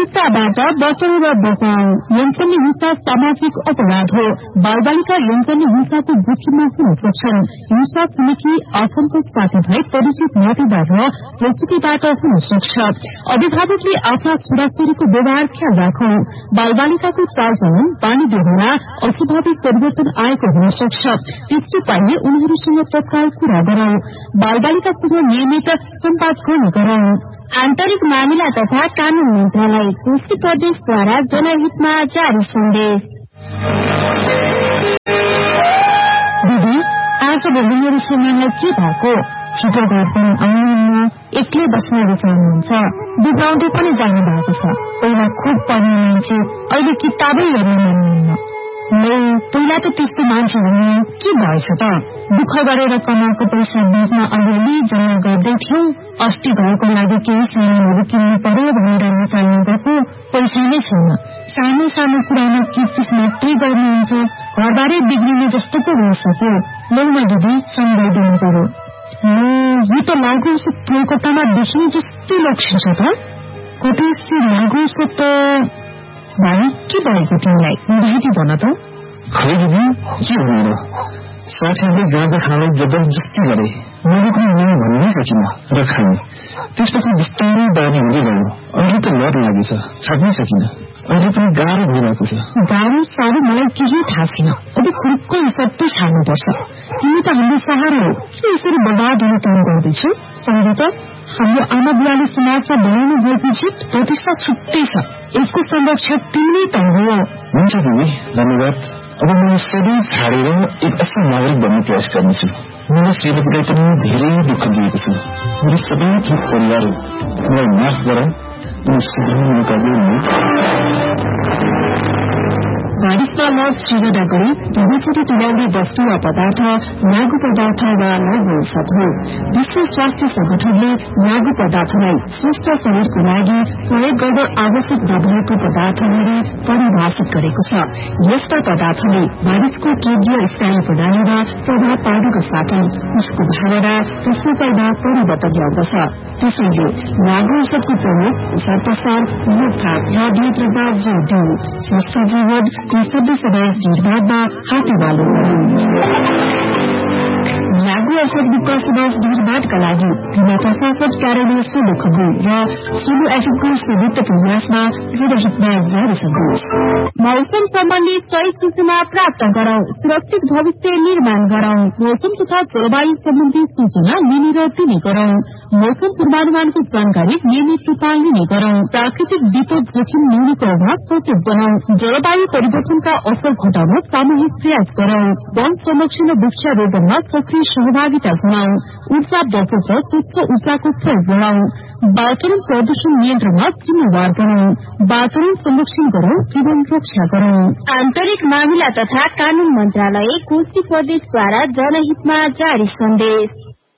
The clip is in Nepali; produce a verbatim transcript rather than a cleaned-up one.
पीड़िताबाट बचाउ र बचाउ। यौनजन्य हिंसा सामाजिक अपराध हो। बालबालिका यौनजन्य हिंसाको जोखिममा हुन सक्छन्। हिंसा छिमेकी आफन्त साथीभाइ परिचित नातेदार र जोसुकीबाट हुन सक्छ। अभिभावकले आफ्ना छोराछोरीको व्यवहार ख्याल राखौं। बालबालिकाको चालचलन बानी व्यवहारमा अस्वाभाविक परिवर्तन आएको हुन सक्छ। त्यस्तो पाइए उनीहरूसँग तत्काल कुरा गरौं। बालबालिकासँग नियमित सम्वाद गर्ने गरौं। आन्तरिक मामिला तथा कानून मन्त्रालय कोशी प्रदेशद्वारा जनहितमा जारी सन्देश। दिदी आज भोलि मेरो श्रीमानलाई के भएको? छिटो घर पनि आउनुहुन्न, एक्लै बस्न रुचाउनुहुन्छ, बिगाउँदै पनि जानु भएको छ। पहिला खुब पढ्ने मान्छे, अहिले किताबै हेर्न मान्नुहुन्न। नै पहिला त त्यस्तो मान्छे हुनु के भएछ त? दुःख गरेर कमाएको पैसा बिचमा अलिअलि जम्मा गर्दै थियौ। अस्ति घरको लागि केही सामानहरू किन्नु पर्यो भनेर निकाल्नु गएको पैसा नै छैन। सानो सानो कुरामा किसकिस मात्रै गर्नुहुन्छ। घरबारै बिग्रिने जस्तो पो भइसक्यो। लौमा दिदी सम्झाइदिनु पर्यो। यो त लागु औषध कोलकातामा देखिने जस्तै लक्षण छ त। कतै लागु औषध त भाइ के भएको तिमीलाई? घाइते भन त। खै दिदी के भनेर साथीहरूले गाँजा खानलाई जबरजस्ती गरे। मैले पनि नै भन्नै सकिनँ र खाएँ। त्यसपछि बिस्तारै बानी हुँदै गयो। अहिले त लत लागेछ, छाड्नै सकिनँ। अहिले पनि गाह्रो भइरहेको छ। गाह्रो साह्रो मलाई केही थाहा छैन। अब खुर्को सबै छाड्नुपर्छ। तिमी त हाम्रो सहारा हो। के यसरी बर्बाद हुन काम गर्दैछौ? सम्झ त हाम्रो आमा बुवाले समाजमा बनाउनु भएको जित प्रतिष्ठा छुट्टै छ। यसको संरक्षक तिमी त हो। हुन्छ दिदी, धन्यवाद। अब म सबै छाडेर एक असल नागरिक बन्ने प्रयास गर्नेछु। मैले श्रीमतीलाई पनि धेरै दुःख दिएको छु। मेरो सबै थोक परिवार हो। मलाई माफ गर, म सुधार्ने मौका दिनु। बारिशमा लज सृजना गरी धुबीचरी तुल्याउने वस्तु वा पदार्थ लागू पदार्थ वा लागू औषध हो। विश्व स्वास्थ्य संगठनले लागू पदार्थलाई स्वस्थ शरीरको लागि प्रयोग गर्न आवश्यक व्यवहारको पदार्थहरू परिभाषित गरेको छ। यस्ता पदार्थले मानिसको केन्द्रीय स्नायु प्रणालीमा प्रभाव पार्नुको साथै उसको भावना र सोचाइमा परिवर्तन ल्याउँदछ। त्यसैले लागू औषधको प्रयोग प्रसार प्रसार रोकथाम र नियन्त्रणमा जोड़ दिऊ। स्वस्थ जीवन सबै समाज निर्माणमा हातेमालो लागू औषध मुक्त समाज निर्माणका लागि जिल्ला प्रशासन कार्यालय सोलो खगु र सोलो एफएमको संयुक्त प्रयासमा जनहितमा जारी सन्देश। मौसम सम्बन्धी सही सूचना प्राप्त गरौं, सुरक्षित भविष्य निर्माण गरौं। मौसम तथा जलवायु सम्बन्धी सूचना लिने र दिने गरौं। मौसम पूर्वानुमानको जानकारी नियमित रूपमा लिने गरौं। प्राकृतिक विपद जोखिम न्यूनीकरणमा सचेत बनाऊ। जलवायु परिवर्तनका असर घटाउन सामूहिक प्रयास गरौं। वन संरक्षण र वृक्षारोपणमा सक्रिय सहभागिता जनाऊ। ऊर्जा बचत र स्वच्छ ऊर्जाको प्रयोग बढ़ाऊ। वातावरण प्रदूषण नियन्त्रणमा जिम्मेवार बनाऊ। वातावरण संरक्षण गरौं, जीवन रक्षा गरौं। आन्तरिक मामिला तथा कानून मन्त्रालय कोशी प्रदेशद्वारा जनहितमा जारी सन्देश।